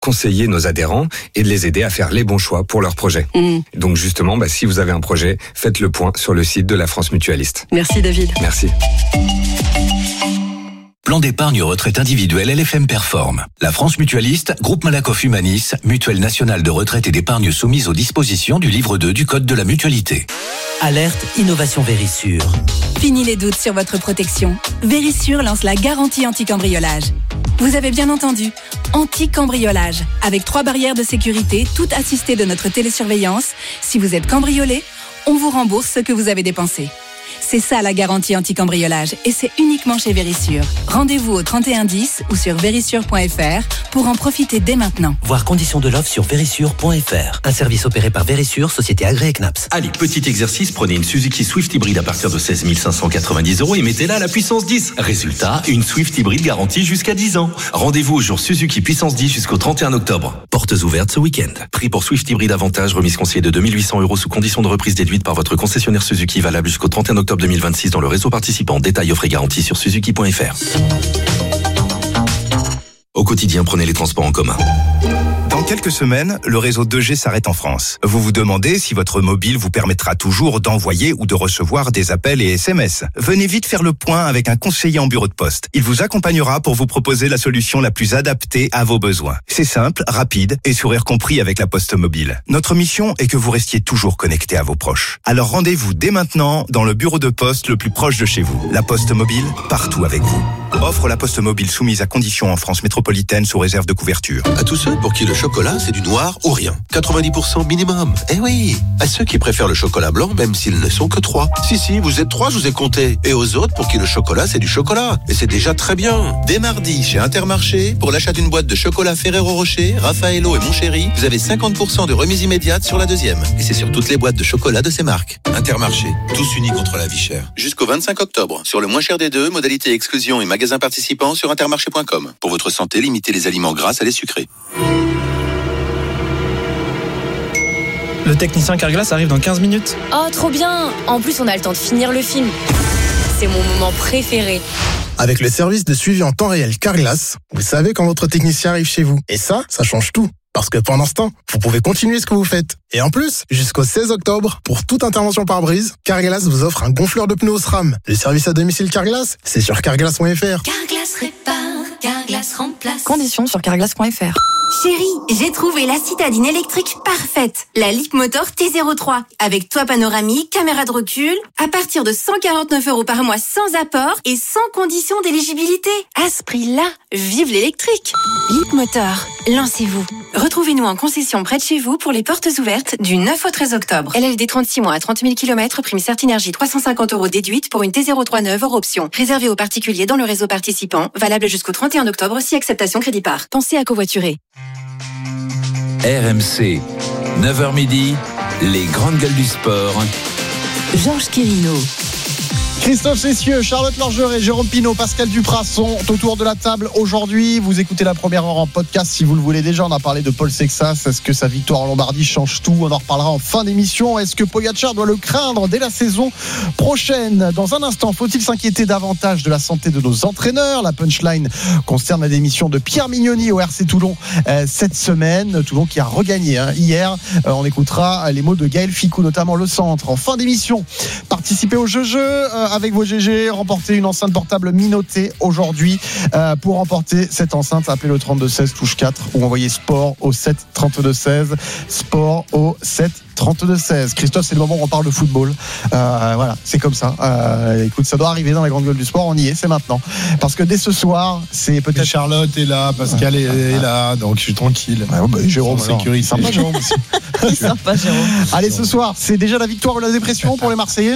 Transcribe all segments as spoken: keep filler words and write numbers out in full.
conseiller nos adhérents et de les aider à faire les bons choix pour leurs projets. Mmh. Donc justement, bah, si vous avez un projet, faites le point sur le site de la France Mutualiste. Merci David. Merci. Plan d'épargne retraite individuelle L F M Perform. La France Mutualiste, groupe Malakoff Humanis, mutuelle nationale de retraite et d'épargne soumise aux dispositions du livre deux du Code de la mutualité. Alerte Innovation Vérissure. Fini les doutes sur votre protection. Vérissure lance la garantie anti-cambriolage. Vous avez bien entendu, anti-cambriolage, avec trois barrières de sécurité, toutes assistées de notre télésurveillance. Si vous êtes cambriolé, on vous rembourse ce que vous avez dépensé. C'est ça la garantie anti-cambriolage et c'est uniquement chez Vérissure. Rendez-vous au trente et un dix ou sur vérissure point f r pour en profiter dès maintenant. Voir conditions de l'offre sur vérissure point f r. Un service opéré par Vérissure, société agréée C N A P S. Allez, petit exercice, prenez une Suzuki Swift hybride à partir de seize mille cinq cent quatre-vingt-dix euros et mettez-la à la puissance dix. Résultat, une Swift hybride garantie jusqu'à dix ans. Rendez-vous au jour Suzuki puissance dix jusqu'au trente et un octobre. Portes ouvertes ce week-end. Prix pour Swift hybride avantage, remise conseillée de deux mille huit cents euros sous condition de reprise déduite par votre concessionnaire Suzuki, valable jusqu'au trente et un octobre deux mille vingt-six dans le réseau participant. Détails offre et garantie sur suzuki point f r. Au quotidien, prenez les transports en commun. Dans quelques semaines, le réseau deux G s'arrête en France. Vous vous demandez si votre mobile vous permettra toujours d'envoyer ou de recevoir des appels et S M S. Venez vite faire le point avec un conseiller en bureau de poste. Il vous accompagnera pour vous proposer la solution la plus adaptée à vos besoins. C'est simple, rapide et sourire compris avec la Poste Mobile. Notre mission est que vous restiez toujours connecté à vos proches. Alors rendez-vous dès maintenant dans le bureau de poste le plus proche de chez vous. La Poste Mobile, partout avec vous. Offre la Poste Mobile soumise à conditions en France métropolitaine sous réserve de couverture. À tous ceux pour qui le chocolat c'est du noir ou rien. quatre-vingt-dix pour cent minimum. Eh oui. À ceux qui préfèrent le chocolat blanc même s'ils ne sont que trois. Si si, vous êtes trois, je vous ai compté. Et aux autres pour qui le chocolat c'est du chocolat. Et c'est déjà très bien. Dès mardi chez Intermarché, pour l'achat d'une boîte de chocolat Ferrero Rocher, Raffaello et Mon Chéri, vous avez cinquante pour cent de remise immédiate sur la deuxième. Et c'est sur toutes les boîtes de chocolat de ces marques. Intermarché, tous unis contre la vie chère. Jusqu'au vingt-cinq octobre. Sur le moins cher des deux, modalité exclusion et magasins participants sur intermarché point com. Pour votre santé, limitez les aliments gras à les sucrés. Le technicien Carglass arrive dans quinze minutes. Oh, trop bien! En plus, on a le temps de finir le film. C'est mon moment préféré. Avec le service de suivi en temps réel Carglass, vous savez quand votre technicien arrive chez vous. Et ça, ça change tout. Parce que pendant ce temps, vous pouvez continuer ce que vous faites. Et en plus, jusqu'au seize octobre, pour toute intervention par brise, Carglass vous offre un gonfleur de pneus SRAM. Le service à domicile Carglass, c'est sur carglass point f r. Carglass répare, Carglass remplace. Conditions sur carglass point f r. Chérie, j'ai trouvé la citadine électrique parfaite. La Leapmotor T zéro trois. Avec toit panoramique, caméra de recul, à partir de cent quarante-neuf euros par mois sans apport et sans condition d'éligibilité. À ce prix-là, vive l'électrique. Leapmotor, lancez-vous. Retrouvez-nous en concession près de chez vous pour les portes ouvertes du neuf au treize octobre. L L D trente-six mois à trente mille kilomètres, prime Certinergie trois cent cinquante euros déduite pour une T zéro trois neuve hors option. Réservé aux particuliers dans le réseau participant, valable jusqu'au trente et un octobre si acceptation crédit par. Pensez à covoiturer. R M C, neuf heures midi, les grandes gueules du sport. Georges Quirino. Christophe Cessieux, Charlotte Lorgeret, Jérôme Pinault, Pascal Duprat sont autour de la table aujourd'hui. Vous écoutez la première heure en podcast si vous le voulez déjà. On a parlé de Paul Sexas. Est-ce que sa victoire en Lombardie change tout? On en reparlera en fin d'émission. Est-ce que Pogacar doit le craindre dès la saison prochaine? Dans un instant, faut-il s'inquiéter davantage de la santé de nos entraîneurs? La punchline concerne la démission de Pierre Mignoni au R C Toulon euh, cette semaine. Toulon qui a regagné hein, hier. Euh, on écoutera les mots de Gaël Ficou, notamment le centre. En fin d'émission, participez au jeu-jeu euh, avec vos G G, remporter une enceinte portable Minoté aujourd'hui. Euh, pour remporter cette enceinte, appelez le trente-deux seize touche quatre ou envoyez sport au sept trente-deux seize. Sport au sept trente-deux seize. Christophe, c'est le moment où on parle de football. Euh, voilà, c'est comme ça. Euh, écoute, ça doit arriver dans les grandes gueules du sport. On y est, c'est maintenant. Parce que dès ce soir, c'est peut-être. Charlotte est là, Pascal est, est là, donc je suis tranquille. Ouais, bah, Jérôme, sécurité. Sympa, Jérôme aussi. Il est sympa, Jérôme. Allez, ce soir, c'est déjà la victoire ou la dépression pour les Marseillais?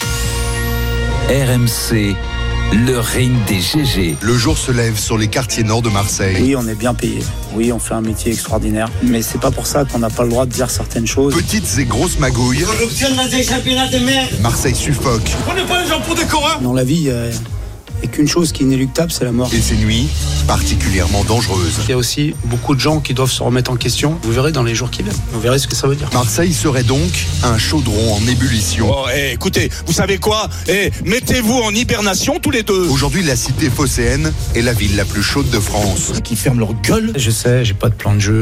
R M C, le ring des G G. Le jour se lève sur les quartiers nord de Marseille. Oui, on est bien payé. Oui, on fait un métier extraordinaire. Mais c'est pas pour ça qu'on n'a pas le droit de dire certaines choses. Petites et grosses magouilles. Corruption dans les championnats de mer. Marseille suffoque. Prenez pas les gens pour des corins. Dans la vie, il et qu'une chose qui est inéluctable, c'est la mort. Et ces nuits particulièrement dangereuses. Il y a aussi beaucoup de gens qui doivent se remettre en question. Vous verrez dans les jours qui viennent. Vous verrez ce que ça veut dire. Marseille serait donc un chaudron en ébullition. Oh, hey, écoutez, vous savez quoi? hey, Mettez-vous en hibernation tous les deux. Aujourd'hui, la cité phocéenne est la ville la plus chaude de France. Qui ferment leur gueule. Je sais, j'ai pas de plan de jeu.